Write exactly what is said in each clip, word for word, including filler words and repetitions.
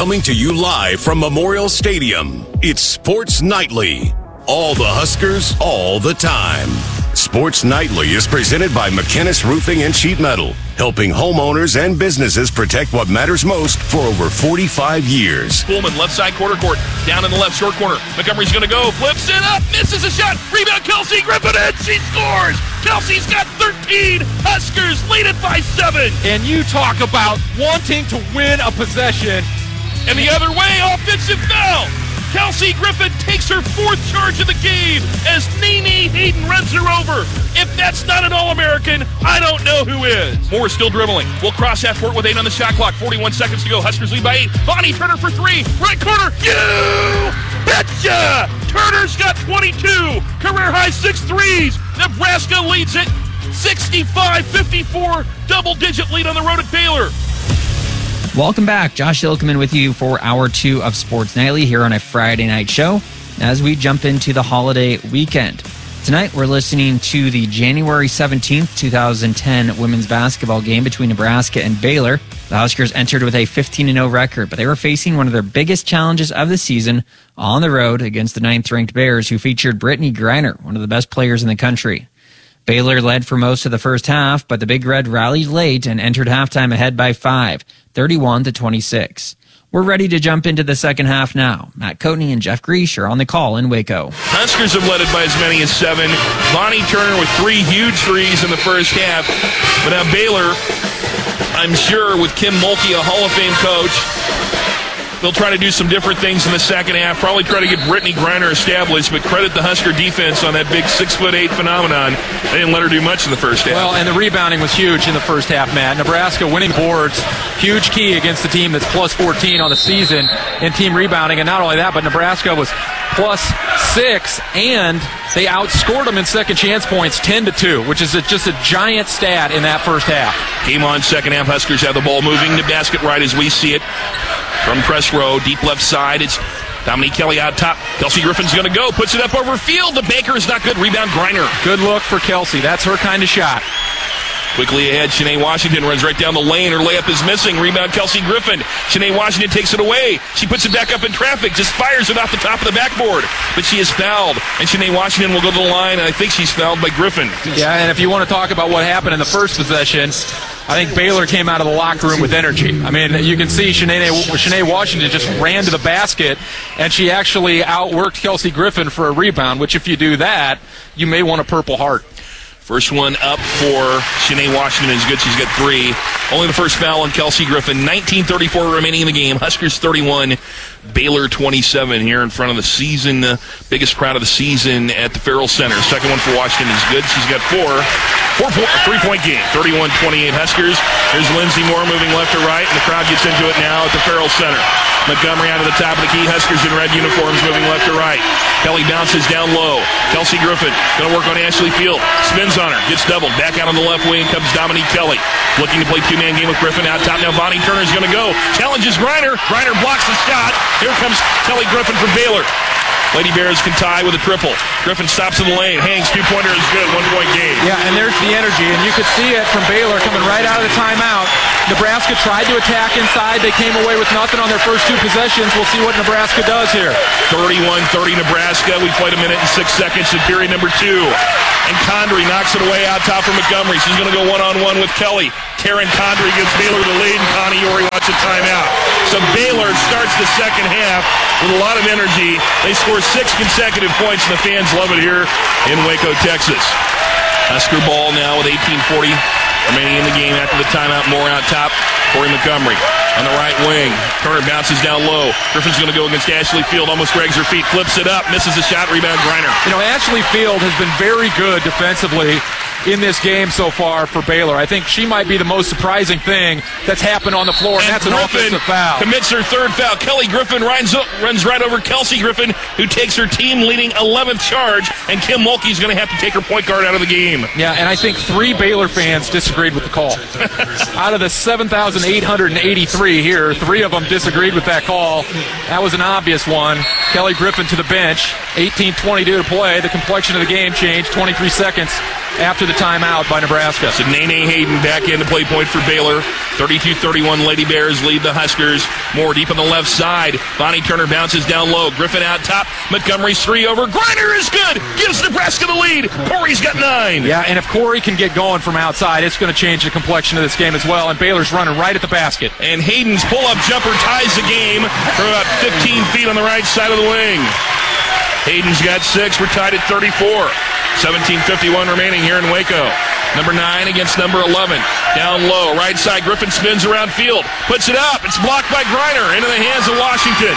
Coming to you live from Memorial Stadium, it's Sports Nightly. All the Huskers, all the time. Sports Nightly is presented by McKinnis Roofing and Sheet Metal, helping homeowners and businesses protect what matters most for over forty-five years. Pullman, left side quarter court, down in the left short corner. Montgomery's going to go, flips it up, misses a shot. Rebound, Kelsey Griffin, and she scores. Kelsey's got thirteen. Huskers lead it by seven. And you talk about wanting to win a possession. And the other way, offensive foul. Kelsey Griffin takes her fourth charge of the game as Nene Hayden runs her over. If that's not an All-American, I don't know who is. Moore still dribbling. We'll cross half court with eight on the shot clock. forty-one seconds to go. Huskers lead by eight. Bonnie Turner for three. Right corner. You betcha! Turner's got twenty-two. Career high six threes. Nebraska leads it sixty-five fifty-four. Double-digit lead on the road at Baylor. Welcome back. Josh Ilkeman with you for hour two of Sports Nightly here on a Friday night show as we jump into the holiday weekend. Tonight we're listening to the January seventeenth, twenty ten women's basketball game between Nebraska and Baylor. The Huskers entered with a fifteen and oh record, but they were facing one of their biggest challenges of the season on the road against the ninth-ranked Bears, who featured Brittany Griner, one of the best players in the country. Baylor led for most of the first half, but the Big Red rallied late and entered halftime ahead by five, thirty-one to twenty-six. We're ready to jump into the second half now. Matt Coatney and Jeff Greash are on the call in Waco. Huskers have led it by as many as seven. Bonnie Turner with three huge threes in the first half. But now Baylor, I'm sure with Kim Mulkey, a Hall of Fame coach, they'll try to do some different things in the second half, probably try to get Brittany Griner established, but credit the Husker defense on that big six foot eight phenomenon. They didn't let her do much in the first half. Well, and the rebounding was huge in the first half, Matt. Nebraska winning boards, huge key against a team that's plus fourteen on the season in team rebounding. And not only that, but Nebraska was plus six, and they outscored them in second chance points ten to two, which is a, just a giant stat in that first half. Game on, second half. Huskers have the ball moving to basket right as we see it. From press row, deep left side, it's Dominique Kelly out top. Kelsey Griffin's going to go, puts it up over field. The Baker is not good. Rebound, Griner. Good look for Kelsey. That's her kind of shot. Quickly ahead, Shanae Washington runs right down the lane. Her layup is missing. Rebound, Kelsey Griffin. Shanae Washington takes it away. She puts it back up in traffic, just fires it off the top of the backboard. But she is fouled, and Shanae Washington will go to the line, and I think she's fouled by Griffin. Yeah, and if you want to talk about what happened in the first possession, I think Baylor came out of the locker room with energy. I mean, you can see Shanae, Shanae Washington just ran to the basket, and she actually outworked Kelsey Griffin for a rebound, which if you do that, you may want a Purple Heart. First one up for Shanae Washington is good. She's got three. Only the first foul on Kelsey Griffin. nineteen thirty-four remaining in the game. Huskers thirty-one, Baylor twenty-seven here in front of the season, uh, biggest crowd of the season at the Farrell Center. Second one for Washington is good. She's got four. Four point, three-point game. thirty-one twenty-eight Huskers. Here's Lindsey Moore moving left to right, and the crowd gets into it now at the Farrell Center. Montgomery out of the top of the key. Huskers in red uniforms moving left to right. Kelly bounces down low. Kelsey Griffin going to work on Ashley Field. Spins on her. Gets doubled. Back out on the left wing comes Dominique Kelly. Looking to play two-man game with Griffin out top. Now Bonnie Turner's going to go. Challenges Griner. Griner blocks the shot. Here comes Kelly Griffin from Baylor. Lady Bears can tie with a triple. Griffin stops in the lane. Hangs two-pointer is good. One-point game. Yeah, and there's the energy, and you could see it from Baylor coming right out of the timeout. Nebraska tried to attack inside. They came away with nothing on their first two possessions. We'll see what Nebraska does here. thirty-one thirty Nebraska. We played a minute and six seconds in period number two. And Condry knocks it away out top for Montgomery. She's going to go one-on-one with Kelly. Taryn Condry gives Baylor the lead, and Connie Ori wants a timeout. So Baylor starts the second half with a lot of energy. They score six consecutive points, and the fans love it here in Waco, Texas. Husker ball now with eighteen forty remaining in the game after the timeout. Moore out top. Corey Montgomery on the right wing. Turner bounces down low. Griffin's going to go against Ashley Field. Almost drags her feet. Flips it up. Misses the shot. Rebound, Griner. You know, Ashley Field has been very good defensively in this game so far for Baylor. I think she might be the most surprising thing that's happened on the floor, and, and that's Griffin an offensive foul. Commits her third foul. Kelly Griffin runs, runs right over Kelsey Griffin, who takes her team-leading eleventh charge, and Kim Mulkey's going to have to take her point guard out of the game. Yeah, and I think three Baylor fans disagreed with the call. Out of the seven thousand eight hundred eighty-three here, three of them disagreed with that call. That was an obvious one. Kelly Griffin to the bench. eighteen twenty-two to play. The complexion of the game changed. twenty-three seconds after the timeout by Nebraska. So Nene Hayden back in to play point for Baylor. thirty-two thirty-one Lady Bears lead the Huskers. More deep on the left side. Bonnie Turner bounces down low. Griffin out top. Montgomery's three over. Griner is good. Gives Nebraska the lead. Corey's got nine. Yeah, and if Corey can get going from outside, it's going to change the complexion of this game as well. And Baylor's running right at the basket. And Hayden's pull-up jumper ties the game from about fifteen feet on the right side of the wing. Hayden's got six. We're tied at thirty-four. seventeen fifty-one remaining here in Waco. Number nine against number eleven. Down low. Right side. Griffin spins around field. Puts it up. It's blocked by Griner. Into the hands of Washington.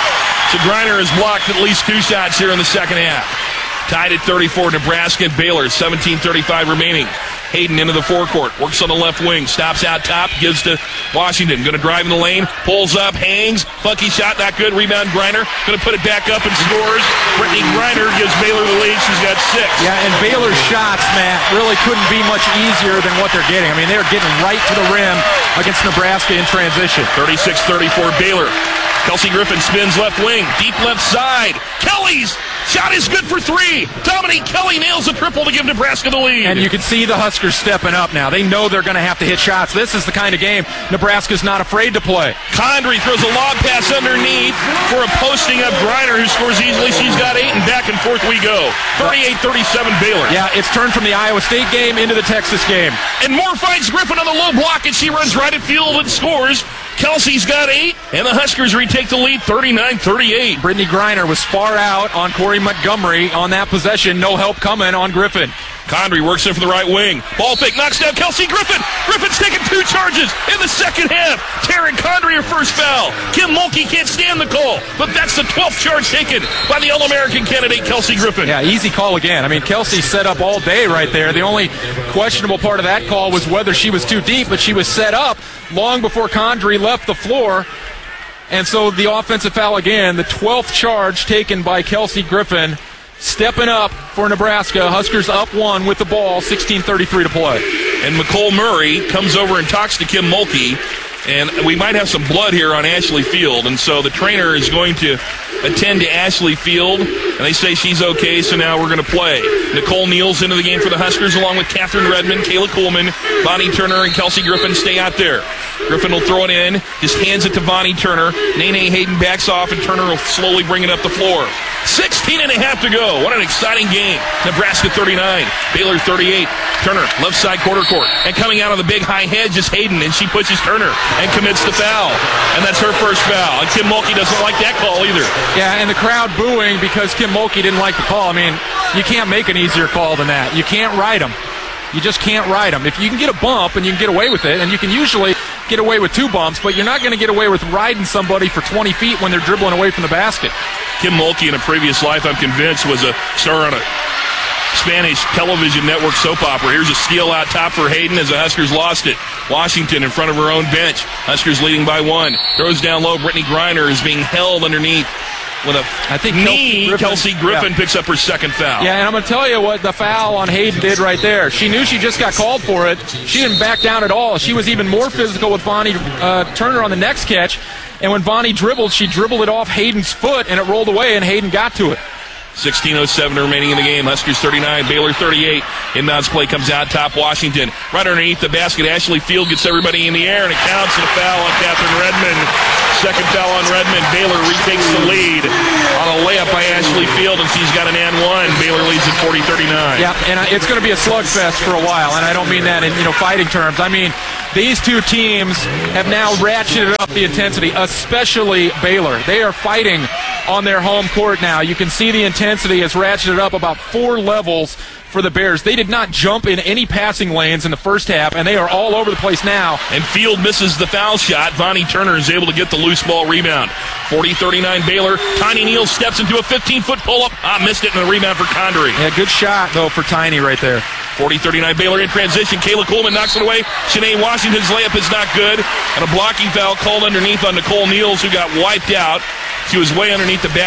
So Griner has blocked at least two shots here in the second half. Tied at thirty-four. Nebraska and Baylor. seventeen thirty-five remaining. Hayden into the forecourt. Works on the left wing. Stops out top. Gives to Washington. Going to drive in the lane. Pulls up. Hangs. Funky shot. Not good. Rebound Griner. Going to put it back up and scores. Brittany Griner gives Baylor the lead. She's got six. Yeah, and Baylor's shots, Matt, really couldn't be much easier than what they're getting. I mean, they're getting right to the rim against Nebraska in transition. thirty-six thirty-four Baylor. Kelsey Griffin spins left wing. Deep left side. Kelly's shot is good for three. Dominique Kelly nails a triple to give Nebraska the lead. And you can see the Huskers stepping up now. They know they're going to have to hit shots. This is the kind of game Nebraska's not afraid to play. Condrey throws a lob pass underneath for a posting up Griner, who scores easily. She's got eight, and back and forth we go. thirty-eight thirty-seven Baylor. Yeah, it's turned from the Iowa State game into the Texas game. And Moore finds Griffin on the low block, and she runs right at field and scores. Kelsey's got eight, and the Huskers retake the lead thirty-nine thirty-eight. Brittany Griner was far out on Corey Montgomery on that possession. No help coming on Griffin. Condrey works in for the right wing. Ball fake, knocks down Kelsey Griffin. Griffin's taking two charges in the second half. Taryn Condrey, her first foul. Kim Mulkey can't stand the call, but that's the twelfth charge taken by the All-American candidate, Kelsey Griffin. Yeah, easy call again. I mean, Kelsey set up all day right there. The only questionable part of that call was whether she was too deep, but she was set up long before Condrey left the floor. And so the offensive foul again, the twelfth charge taken by Kelsey Griffin. Stepping up for Nebraska. Huskers up one with the ball, sixteen thirty-three to play. And McCole Murray comes over and talks to Kim Mulkey. And we might have some blood here on Ashley Field. And so the trainer is going to attend to Ashley Field. And they say she's okay, so now we're going to play. Nicole Neal's into the game for the Huskers, along with Catherine Redmond, Kayla Coolman, Bonnie Turner, and Kelsey Griffin stay out there. Griffin will throw it in, just hands it to Bonnie Turner. Nene Hayden backs off, and Turner will slowly bring it up the floor. sixteen and a half to go. What an exciting game. Nebraska thirty-nine, Baylor thirty-eight. Turner, left side quarter court. And coming out of the big high hedge is Hayden, and she pushes Turner and commits the foul. And that's her first foul. And Kim Mulkey doesn't like that call either. Yeah, and the crowd booing because Kim Mulkey didn't like the call. I mean, you can't make an easier call than that. You can't ride them. You just can't ride them. If you can get a bump and you can get away with it, and you can usually get away with two bumps, but you're not going to get away with riding somebody for twenty feet when they're dribbling away from the basket. Kim Mulkey in a previous life, I'm convinced, was a star on a Spanish television network soap opera. Here's a steal out top for Hayden as the Huskers lost it. Washington in front of her own bench. Huskers leading by one. Throws down low. Brittany Griner is being held underneath with a I think knee. Kelsey Griffin, Kelsey Griffin yeah. picks up her second foul. Yeah, and I'm going to tell you what the foul on Hayden did right there. She knew she just got called for it. She didn't back down at all. She was even more physical with Bonnie uh, Turner on the next catch. And when Bonnie dribbled, she dribbled it off Hayden's foot, and it rolled away, and Hayden got to it. sixteen oh seven remaining in the game. Huskers thirty-nine, Baylor thirty-eight. Inbounds play comes out top Washington. Right underneath the basket, Ashley Field gets everybody in the air, and it counts, and a foul on Catherine Redmond. Second foul on Redmond. Baylor retakes the lead on a layup by Ashley Field, and she's got an and one. Baylor leads at forty thirty-nine. Yeah, and it's going to be a slugfest for a while, and I don't mean that in you know fighting terms. I mean these two teams have now ratcheted up the intensity, especially Baylor. They are fighting on their home court now. You can see the intensity has ratcheted up about four levels for the Bears. They did not jump in any passing lanes in the first half, and they are all over the place now. And Field misses the foul shot. Bonnie Turner is able to get the loose ball rebound. forty thirty-nine Baylor. Tiny Neal steps into a fifteen-foot pull-up. Ah, missed it in the rebound for Condrey. Yeah, good shot, though, for Tiny right there. forty thirty-nine Baylor in transition. Kayla Coolman knocks it away. Shanae Washington's layup is not good. And a blocking foul called underneath on Nicole Neals, who got wiped out. She was way underneath the basket.